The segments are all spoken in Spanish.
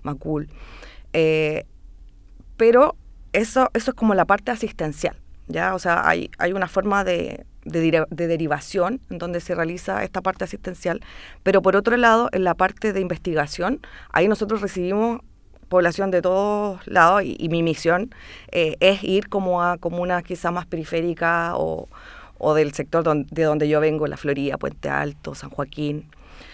Macul. Pero eso es como la parte asistencial, ¿ya? O sea, hay una forma de derivación en donde se realiza esta parte asistencial, pero por otro lado, en la parte de investigación, ahí nosotros recibimos población de todos lados y mi misión es ir como a comunas quizás más periféricas o del sector de donde yo vengo, La Florida, Puente Alto, San Joaquín.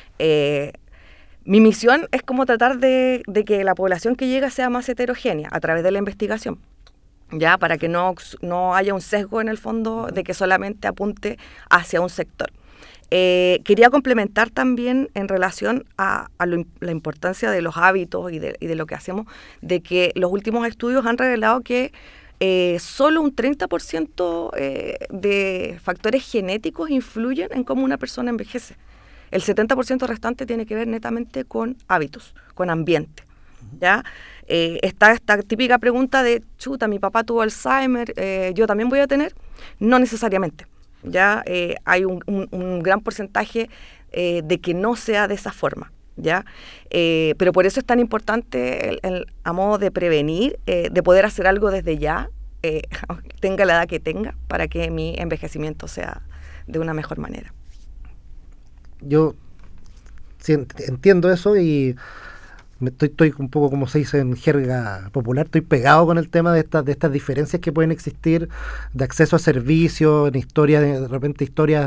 Mi misión es como tratar de que la población que llega sea más heterogénea a través de la investigación, ya, para que no haya un sesgo en el fondo de que solamente apunte hacia un sector. Quería complementar también en relación a la importancia de los hábitos y de lo que hacemos, de que los últimos estudios han revelado que solo un 30% de factores genéticos influyen en cómo una persona envejece. El 70% restante tiene que ver netamente con hábitos, con ambiente, ¿ya? Está esta típica pregunta de, chuta, mi papá tuvo Alzheimer, ¿yo también voy a tener? No necesariamente, ¿ya? Hay un gran porcentaje de que no sea de esa forma, ¿ya? Pero por eso es tan importante a modo de prevenir, de poder hacer algo desde ya, tenga la edad que tenga, para que mi envejecimiento sea de una mejor manera. Yo sí, entiendo eso y estoy un poco, como se dice en jerga popular, estoy pegado con el tema de estas diferencias que pueden existir de acceso a servicios, en historias, de repente historias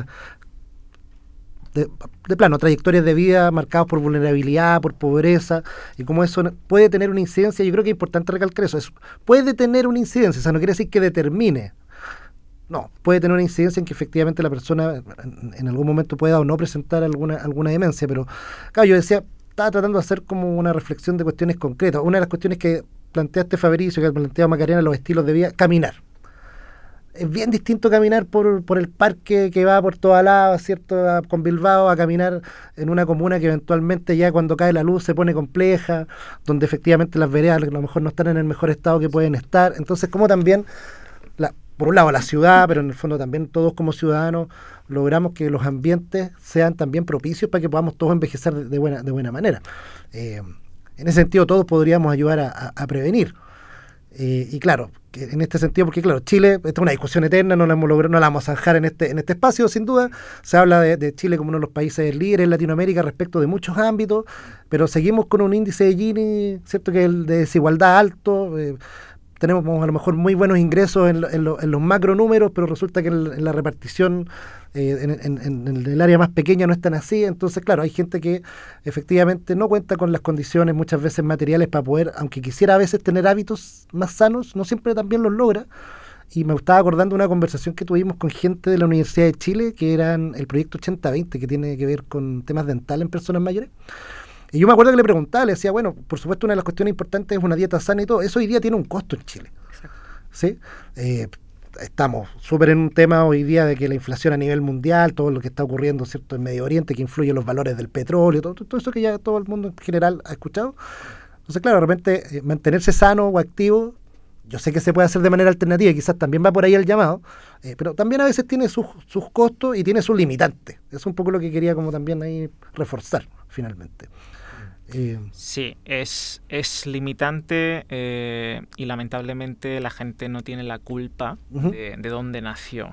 de plano, trayectorias de vida marcadas por vulnerabilidad, por pobreza, y cómo eso puede tener una incidencia. Yo creo que es importante recalcar eso, puede tener una incidencia, o sea, no quiere decir que determine. No, puede tener una incidencia en que efectivamente la persona en algún momento pueda o no presentar alguna demencia, pero claro, yo estaba tratando de hacer como una reflexión de cuestiones concretas. Una de las cuestiones que planteaste, Fabricio, que planteaba Macarena, los estilos de vida, caminar. Es bien distinto caminar por el parque que va por toda lado, ¿cierto? Con Bilbao, a caminar en una comuna que eventualmente ya cuando cae la luz se pone compleja, donde efectivamente las veredas a lo mejor no están en el mejor estado que pueden estar. Entonces, como también por un lado la ciudad, pero en el fondo también todos como ciudadanos logramos que los ambientes sean también propicios para que podamos todos envejecer de buena manera. En ese sentido todos podríamos ayudar a prevenir. Y claro, que en este sentido, porque claro, Chile, esta es una discusión eterna, no la vamos a zanjar en este espacio, sin duda. Se habla de Chile como uno de los países líderes en Latinoamérica respecto de muchos ámbitos, pero seguimos con un índice de Gini, ¿cierto?, que es el de desigualdad alto. Tenemos a lo mejor muy buenos ingresos en los macro números, pero resulta que en la repartición en el área más pequeña no es tan así. Entonces, claro, hay gente que efectivamente no cuenta con las condiciones muchas veces materiales para poder, aunque quisiera a veces tener hábitos más sanos, no siempre también los logra. Y me estaba acordando de una conversación que tuvimos con gente de la Universidad de Chile, que eran el proyecto 80-20, que tiene que ver con temas dentales en personas mayores. Y yo me acuerdo que le preguntaba, le decía, bueno, por supuesto una de las cuestiones importantes es una dieta sana y todo, eso hoy día tiene un costo en Chile. Exacto. ¿Sí? Estamos súper en un tema hoy día de que la inflación a nivel mundial, todo lo que está ocurriendo, ¿cierto?, en Medio Oriente, que influye en los valores del petróleo, todo eso que ya todo el mundo en general ha escuchado. Entonces, claro, de repente mantenerse sano o activo, yo sé que se puede hacer de manera alternativa y quizás también va por ahí el llamado, pero también a veces tiene sus costos y tiene sus limitantes. Eso es un poco lo que quería como también ahí reforzar finalmente. Sí, es limitante y lamentablemente la gente no tiene la culpa de dónde nació.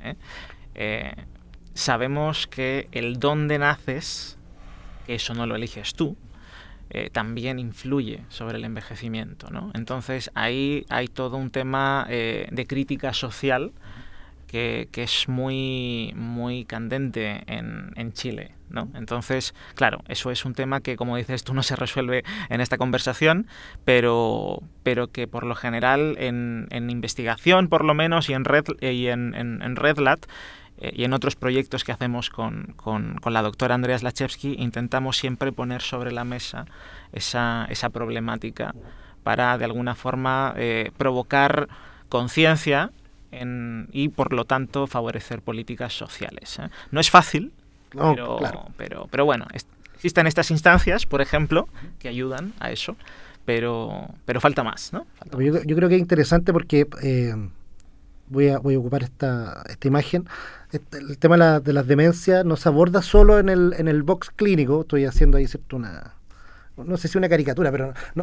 Sabemos que el dónde naces, que eso no lo eliges tú, también influye sobre el envejecimiento, ¿no? Entonces ahí hay todo un tema de crítica social que es muy, muy candente en Chile, ¿no? Entonces, claro, eso es un tema que, como dices tú, no se resuelve en esta conversación, pero que por lo general en investigación, por lo menos, y en RedLat, y en otros proyectos que hacemos con la doctora Andrea Zlaczewski, intentamos siempre poner sobre la mesa esa problemática para, de alguna forma, provocar conciencia y, por lo tanto, favorecer políticas sociales. No es fácil, pero bueno, existen estas instancias, por ejemplo, que ayudan a eso, pero falta más, ¿no? Yo creo que es interesante porque voy a ocupar esta imagen. El tema de las demencias no se aborda solo en el box clínico. Estoy haciendo ahí, ¿cierto?, no sé si una caricatura, pero